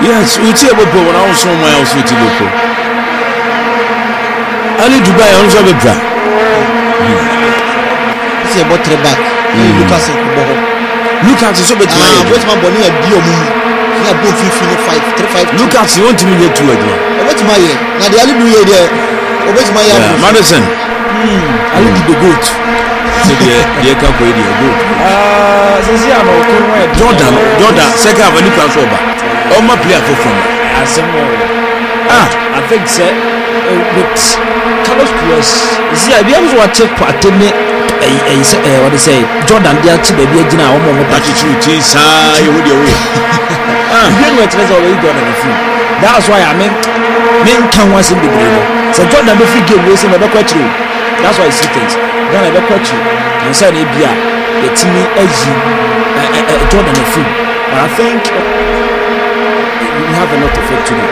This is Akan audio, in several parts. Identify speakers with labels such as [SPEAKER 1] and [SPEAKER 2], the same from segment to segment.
[SPEAKER 1] Yes, uti ebopo when I was on my house with ebopo. Ali Dubai also be bra.
[SPEAKER 2] It's about 3 back. Lucas Kubo.
[SPEAKER 1] Lucas is so better.
[SPEAKER 2] What's my body a deal? He had both 5
[SPEAKER 1] Lucas, you want to get to it.
[SPEAKER 2] What's my year? Now the Ali do here there. What's my year?
[SPEAKER 1] Madison.
[SPEAKER 2] Ali do the good.
[SPEAKER 1] They can't go the good. Jordan, second of a Lucas over. All my player for fun.
[SPEAKER 3] I think so. With Carlos Perez, see, I be able to take part in it. What they say, Jordan, they are to be a dinner or more.
[SPEAKER 1] But you choose, you would your way.
[SPEAKER 3] You know, it has already done anything. That's why I mean, men can once in the green. So Jordan, the free game was in the back. That's why I see things. Then I back you and said, Abia, the team is Jordan the free. But I think we have a lot of work to do.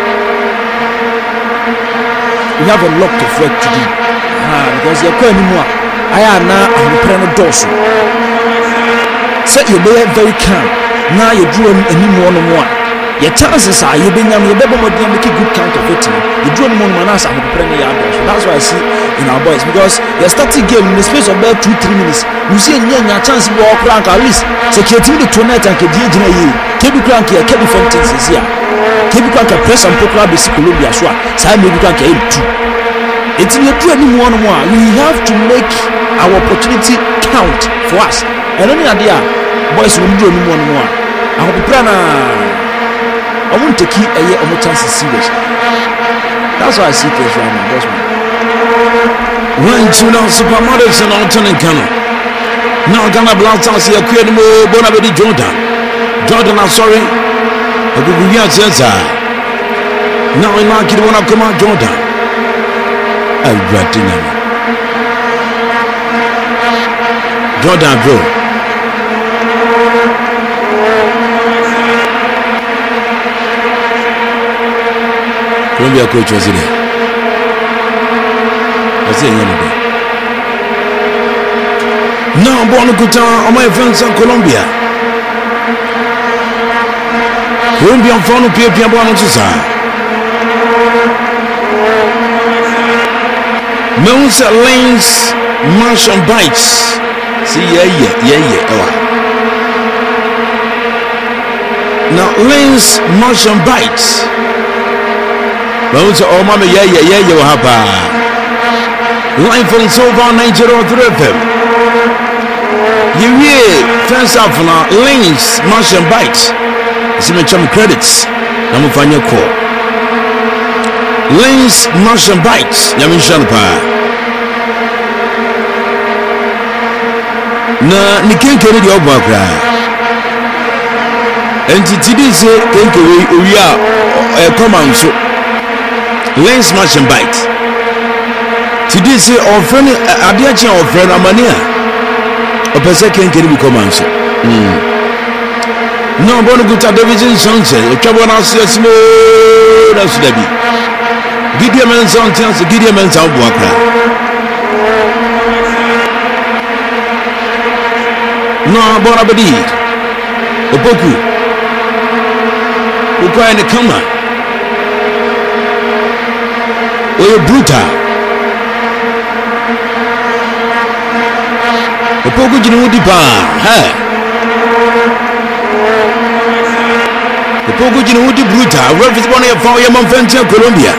[SPEAKER 3] We have a lot of work to do. Because you're quite anymore. I am now a prana dorsal. Set your way very calm. Now you're doing any more. Your chances are you've been young, you're better make a good count of it. You're doing more manas and prana dorsal. That's what I see in our boys. Because you're starting game in the space of about 2-3 minutes. You see a chance to walk rank at least. So you're to tonight and get the Kebi Crank here, Kebi Fountains is here. Kebi Crank press and poker basic Columbia. So I'm maybe Crank 2. It's in your 21. We have to make our opportunity count for us. And only idea, boys will do more. I hope I want to keep a year of more chances serious. That's why I see this right now. That's why.
[SPEAKER 1] Run to now supermodels and alternate canon. Now Ghana Blasters here create more Bonabedi Jordan. I'm sorry. I will be here since now I like it when I come out Jordan. I'll write in Jordan, bro. Columbia coach was there. I say another. Now, Bonacuta, on my friends in Colombia. Colombian phone of Pia Bonacuta. Mounts lanes, marsh and bites. See, yeah. Now, lanes, marsh and bites. Mounts, oh, mama, yeah, hapa. Line from Silver 903 FM. You hear, first off, now, lanes, marsh and bites. Some credits. I'm going to find your call. Lanes, marsh and bites. Yamishan pa. Na nikenke di obakra. Entity this kenke we are command so. Lanes, marsh and bites. Today say our friend Adiachi our friend Amania. A person kenke be command so. No, Bonacuta Division Sunset, a trouble now says no, that's the be. Gideon Men's on chance, Gideon Men's out Boakra. No, Bonabedi, Opoku, Uka and the Kama, or Bruta, Opoku Jinudipa, hey. Pogo Jinudi Bruta, reference one of our Monfentia, Colombia.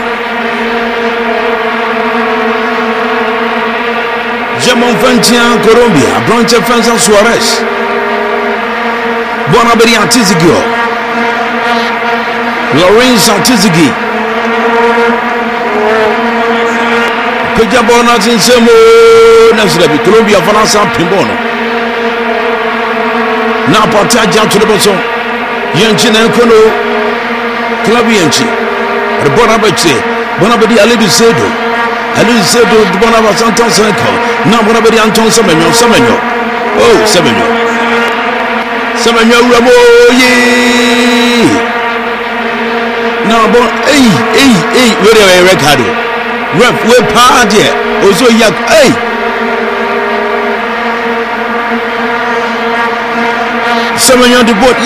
[SPEAKER 1] Jamonfentia, Colombia, Blanche Francis Suarez. Bonabedi Antizigio. Lawrence Antizigi. Pejabona in Semo, Nasabi, Colombia, Vanessa Pimbono. Now, Pataja to the bottom. Yanchi na kono club yanchi Bonabedi Ali Sedo Bonaba Santon Senko na Bonabedi Anton Semenyo oh Semenyo Ramo ye na bon where record rep we party ozo yak Semenyo the boat